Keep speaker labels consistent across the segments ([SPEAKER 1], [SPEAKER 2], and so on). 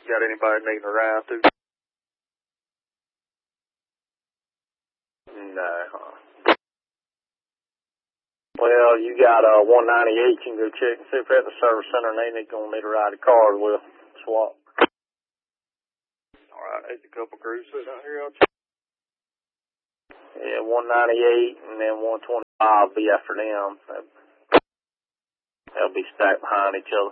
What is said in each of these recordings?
[SPEAKER 1] got anybody needing a ride through? No. Well, you got 198. You can go check and see if they're at the service center and they're going to need a ride to cars. We'll swap. All right, there's a couple crews sitting out here. I'll check. Yeah, 198 and then 125 will be after them. They'll be stacked behind each other.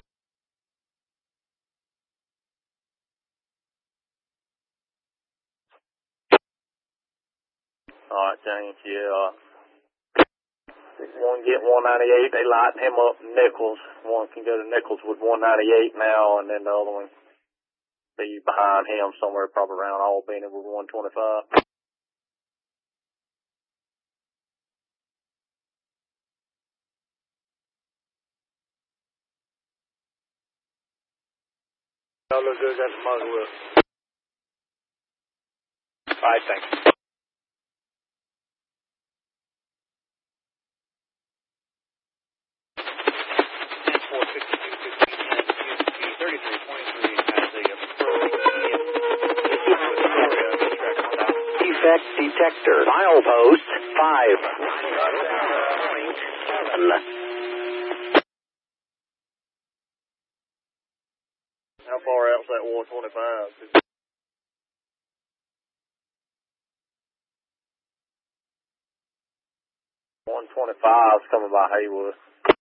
[SPEAKER 1] All right, James, yeah. One get 198, they lighten him up in Nichols. One can go to Nichols with 198 now, and then the other one be behind him somewhere, probably around Albany with 125. Y'all look good, got the muzzle with. All right, thanks.
[SPEAKER 2] Defect detector. Milepost 5.
[SPEAKER 1] How far out's that 125? 125's coming by Haywood.